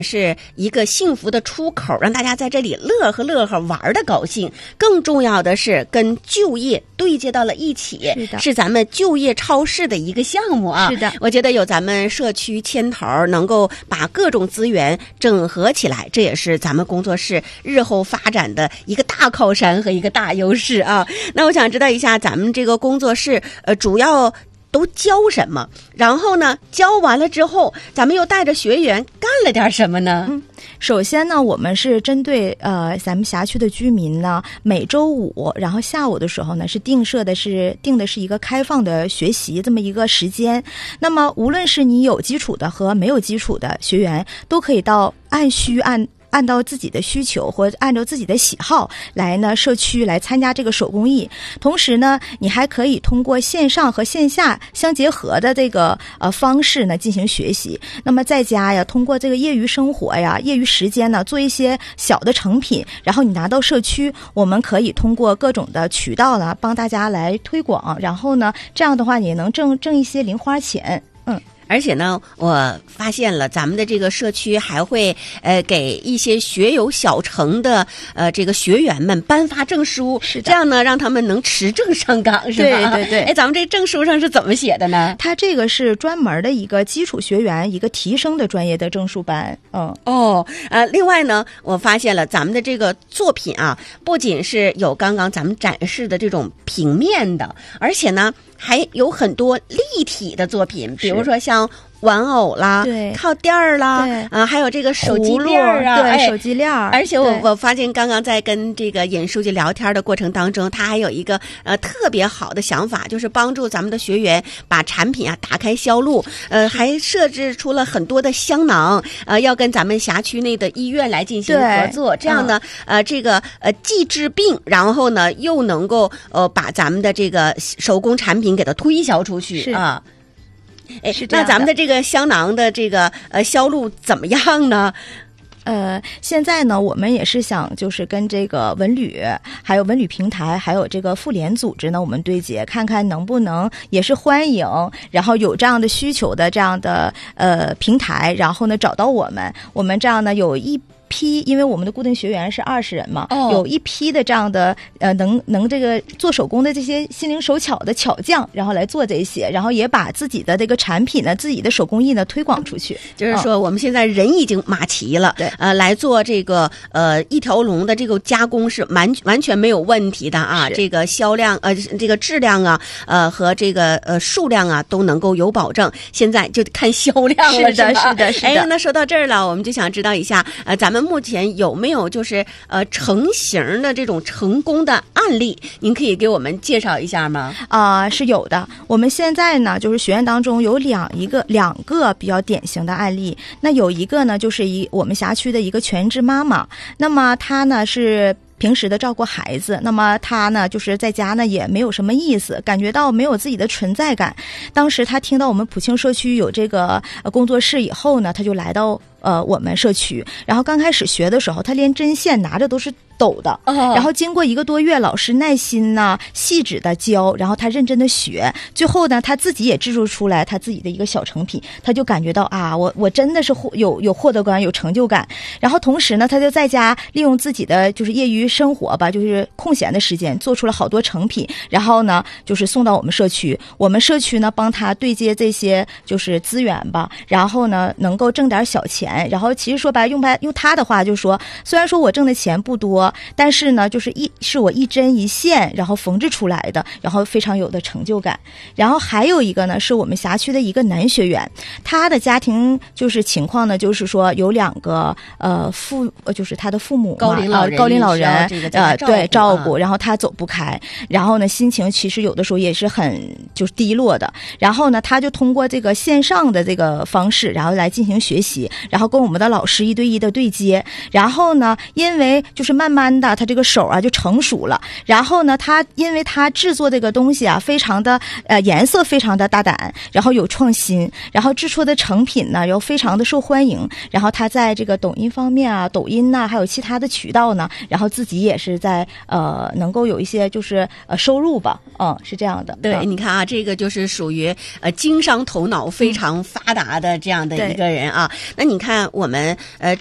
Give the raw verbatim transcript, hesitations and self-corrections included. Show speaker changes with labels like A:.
A: 是一个幸福的出口，让大家在这里乐呵乐呵玩的高兴。更重要的是跟就业对接到了一起，
B: 是的，
A: 是咱们就业超市的一个项目啊。
B: 是的，
A: 我觉得有咱们社区牵头，能够把各种资源整合起来，这也是咱们工作室日后发展的一个大靠山和一个大优势啊。那我想知道一下，咱们这个工作室呃主要都教什么？然后呢，教完了之后，咱们又带着学员干了点什么呢？
B: 嗯，首先呢，我们是针对呃咱们辖区的居民呢，每周五，然后下午的时候呢，是定设的是定的是一个开放的学习这么一个时间。那么，无论是你有基础的和没有基础的学员，都可以到按需按。按照自己的需求或按照自己的喜好来呢，社区来参加这个手工艺。同时呢，你还可以通过线上和线下相结合的这个呃方式呢进行学习。那么在家呀，通过这个业余生活呀、业余时间呢，做一些小的成品，然后你拿到社区，我们可以通过各种的渠道呢，帮大家来推广。然后呢，这样的话也能挣挣一些零花钱。嗯。
A: 而且呢，我发现了咱们的这个社区还会呃给一些学有小成的呃这个学员们颁发证书，
B: 是的，
A: 这样呢让他们能持证上岗，是吧？
B: 对对对。
A: 哎，咱们这证书上是怎么写的呢？
B: 它这个是专门的一个基础学员一个提升的专业的证书班。嗯，
A: 哦，呃，另外呢，我发现了咱们的这个作品啊，不仅是有刚刚咱们展示的这种平面的，而且呢还有很多立体的作品，比如说像玩偶啦，
B: 对，
A: 靠垫儿啦，啊、呃，还有这个手机链儿啊，
B: 对，
A: 哎、
B: 手机链儿。
A: 而且我我发现刚刚在跟这个尹书记聊天的过程当中，他还有一个呃特别好的想法，就是帮助咱们的学员把产品啊打开销路，呃，还设置出了很多的香囊，呃，要跟咱们辖区内的医院来进行合作，这样呢，嗯、呃，这个呃既治病，然后呢又能够呃把咱们的这个手工产品给它推销出去啊。哎，那咱们的这个香囊的这个呃销路怎么样呢？
B: 呃，现在呢，我们也是想就是跟这个文旅，还有文旅平台，还有这个妇联组织呢，我们对接，看看能不能也是欢迎，然后有这样的需求的这样的呃平台，然后呢找到我们，我们这样呢有一批，因为我们的固定学员是二十人嘛，哦、有一批的这样的呃能能这个做手工的这些心灵手巧的巧匠，然后来做这些，然后也把自己的这个产品呢、自己的手工艺呢推广出去。
A: 就是说，我们现在人已经码齐了，对、嗯，呃，来做这个呃一条龙的这个加工是完完全没有问题的啊。这个销量呃这个质量啊呃和这个呃数量啊都能够有保证。现在就看销量了，
B: 是的，是的，是的。
A: 哎，那说到这儿了，我们就想知道一下，呃，咱们目前有没有就是呃成型的这种成功的案例？您可以给我们介绍一下吗？
B: 啊、呃，是有的。我们现在呢，就是学院当中有两一个两个比较典型的案例。那有一个呢，就是一我们辖区的一个全职妈妈，那么她呢是平时的照顾孩子，那么他呢就是在家呢也没有什么意思，感觉到没有自己的存在感。当时他听到我们普庆社区有这个呃工作室以后呢，他就来到呃我们社区，然后刚开始学的时候，他连针线拿着都是抖的，然后经过一个多月，老师耐心呢细致的教，然后他认真的学，最后呢他自己也制作出来他自己的一个小成品，他就感觉到啊，我我真的是获有有获得感，有成就感。然后同时呢，他就在家利用自己的就是业余生活吧，就是空闲的时间，做出了好多成品，然后呢就是送到我们社区，我们社区呢帮他对接这些就是资源吧，然后呢能够挣点小钱。然后其实说白用他用他的话就说，虽然说我挣的钱不多，但是呢就是一是我一针一线然后缝制出来的，然后非常有的成就感。然后还有一个呢是我们辖区的一个男学员，他的家庭就是情况呢就是说有两个呃父就是他的父母
A: 高龄老人、
B: 呃、高龄老人呃对照顾，然后他走不开，然后呢心情其实有的时候也是很就是低落的。然后呢他就通过这个线上的这个方式，然后来进行学习，然后跟我们的老师一对一的对接。然后呢因为就是慢慢慢的他这个手啊就成熟了。然后呢，他因为他制作这个东西啊，非常的呃颜色非常的大胆，然后有创新，然后制出的成品呢又非常的受欢迎。然后他在这个抖音方面啊，抖音呐、啊，还有其他的渠道呢，然后自己也是在呃能够有一些就是呃收入吧，嗯，是这样的。
A: 对，
B: 嗯、
A: 你看啊，这个就是属于呃经商头脑非常发达的这样的一个人啊。那你看我们呃